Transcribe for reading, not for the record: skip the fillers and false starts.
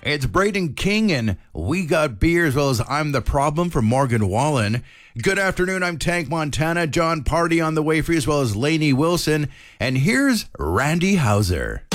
It's Braden King and We Got Beer, as well as I'm the Problem from Morgan Wallen. Good afternoon, I'm Tank Montana. John Party on the way for you, as well as Lainey Wilson. And here's Randy Hauser.